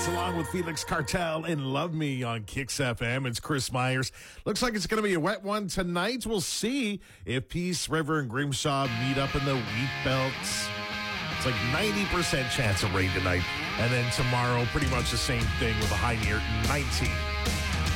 Dance along with Felix Cartel and Love Me on Kicks FM. It's Chris Myers. Looks like it's going to be a wet one tonight. We'll see if Peace River and Grimshaw meet up in the wheat belts. It's like 90% chance of rain tonight. And then tomorrow, pretty much the same thing with a high near 19.